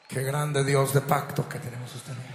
Qué grande Dios de pacto que tenemos ustedes.